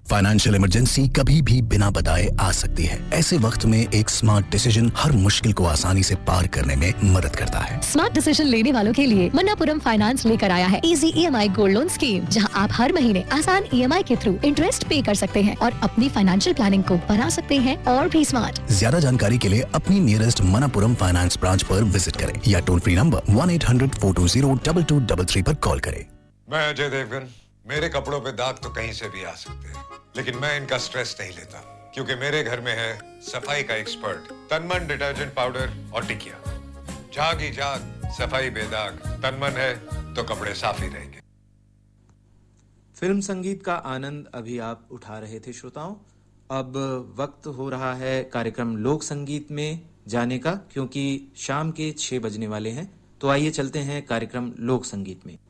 Financial emergency कभी भी बिना बताए आ सकती है। ऐसे वक्त में एक स्मार्ट डिसीजन हर मुश्किल को आसानी से पार करने में मदद करता है। स्मार्ट डिसीजन लेने वालों के लिए मन्नापुरम फाइनेंस लेकर आया है easy EMI gold loan scheme, जहां आप हर महीने आसान EMI के थ्रू इंटरेस्ट पे कर सकते हैं और अपनी फाइनेंशियल प्लानिंग को बना सकते हैं और भी स्मार्ट। ज्यादा जानकारी के लिए अपनी नियरेस्ट मन्नापुरम फाइनेंस ब्रांच पर विजिट करें या टोल फ्री नंबर 1-800-420-2222 पर कॉल करें। मैं अजय देवगन। मेरे कपड़ों पे दाग तो कहीं से भी आ सकते हैं, लेकिन मैं इनका स्ट्रेस नहीं लेता, क्योंकि मेरे घर में है सफाई का एक्सपर्ट तनमन डिटर्जेंट पाउडर और टिकिया। झाग ही झाग, सफाई बेदाग, तनमन है तो कपड़े साफ ही रहेंगे। फिल्म संगीत का आनंद अभी आप उठा रहे थे श्रोताओं। अब वक्त हो रहा है कार्यक्रम लोक संगीत में जाने का, क्योंकि शाम के 6 बजने वाले हैं। तो आइए चलते हैं कार्यक्रम लोक संगीत में।